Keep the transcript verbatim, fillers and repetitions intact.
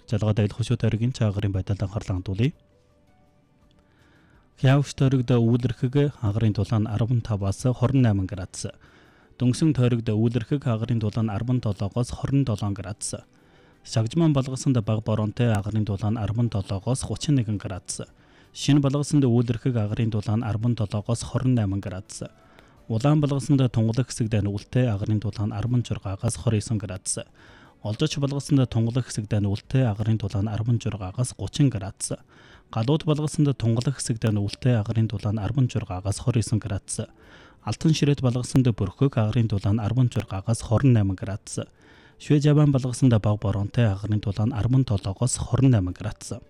Жалгаа дайд хөшөө тойргийн чаагарын байдалд анхаарлаа хандуулъя. Хявш тойрогт үүлэрхэг агарын тулаан арван таваас хорин найман градус. Дөнгсөн тойрогт үүлэрхэг агарын тулаан арван долоогоос хорин долоон градус. Шагжман балгасанд баг боронтой агарын тулаан арван долоогоос гучин нэгэн градус. Шинэ балгасанд үүлэрхэг агарын тулаан арван долоогоос хорин найман градус. Улаан балгасанд тунгалаг хэсэгт үлтэй агарын тулаан арван жургаагаас хорин есөн градус. Олжоч балгасанд тунгалаг хэсэгт үлтэй агарын тулаан арван жургаагаас гучин градус. Галууд балгасанд тунгалаг хэсэгт үлтэй агарын тулаан арван жургаагаас хорин есөн градус. Алтан ширээт балгасанд бүрхэг агарын тулаан арван жургаагаас хорин найман градус. Швед Жаван балгасанд баг боронтой агарын тулаан арван долоогоос хорин найман градус.